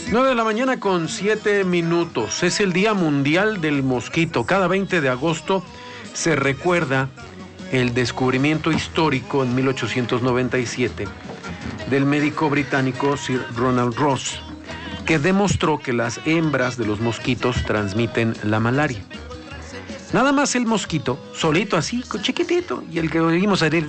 9:07 a.m. Es el Día Mundial del Mosquito. Cada 20 de agosto se recuerda el descubrimiento histórico en 1897 del médico británico Sir Ronald Ross, que demostró que las hembras de los mosquitos transmiten la malaria. Nada más el mosquito, solito así, chiquitito, y el que oímos ayer,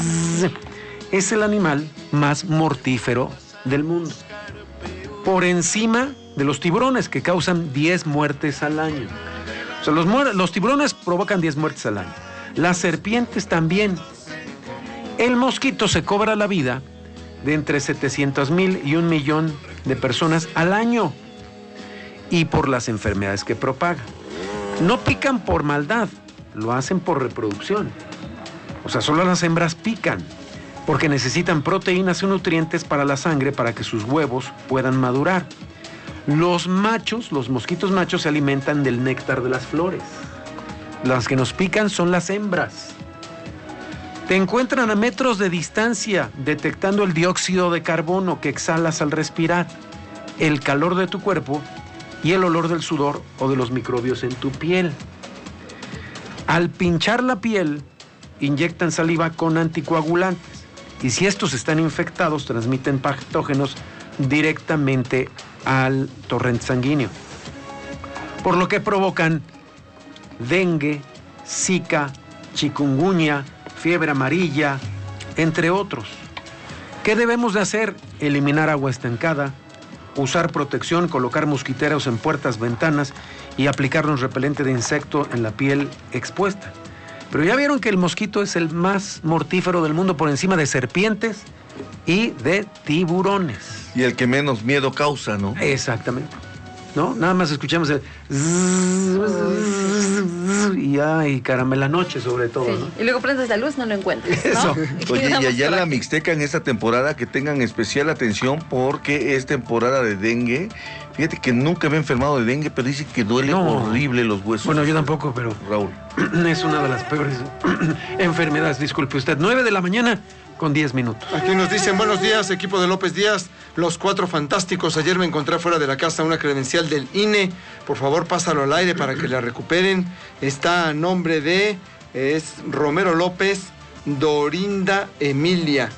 es el animal más mortífero del mundo, por encima de los tiburones, que causan 10 muertes al año. O sea, los tiburones provocan 10 muertes al año. Las serpientes también. El mosquito se cobra la vida de entre 700,000 y 1,000,000 de personas al año, y por las enfermedades que propaga. No pican por maldad, lo hacen por reproducción. O sea, solo las hembras pican, porque necesitan proteínas y nutrientes para la sangre para que sus huevos puedan madurar. Los machos, los mosquitos machos, se alimentan del néctar de las flores. Las que nos pican son las hembras. Te encuentran a metros de distancia, detectando el dióxido de carbono que exhalas al respirar, el calor de tu cuerpo y el olor del sudor o de los microbios en tu piel. Al pinchar la piel, inyectan saliva con anticoagulantes, y si estos están infectados, transmiten patógenos directamente al torrente sanguíneo, por lo que provocan dengue, zika, chikungunya, fiebre amarilla, entre otros. ¿Qué debemos de hacer? Eliminar agua estancada, usar protección, colocar mosquiteros en puertas, ventanas y aplicarnos repelente de insecto en la piel expuesta. Pero ya vieron que el mosquito es el más mortífero del mundo, por encima de serpientes y de tiburones. Y el que menos miedo causa, ¿no? Exactamente. ¿No? Nada más escuchamos el y ay, caramba, en la noche sobre todo, sí. ¿no? Y luego prendes la luz, no lo encuentras, ¿no? Eso. Oye, y allá en la Mixteca, en esta temporada, que tengan especial atención porque es temporada de dengue. Fíjate que nunca me he enfermado de dengue, pero dice que duele horrible los huesos. Bueno, yo tampoco, pero Raúl, es una de las peores enfermedades. Disculpe usted. 9:10 a.m. Aquí nos dicen: buenos días, equipo de López Díaz, los 4 fantásticos. Ayer me encontré fuera de la casa una credencial del INE. Por favor, pásalo al aire para que la recuperen. Está a nombre de Romero López, Dorinda Emilia.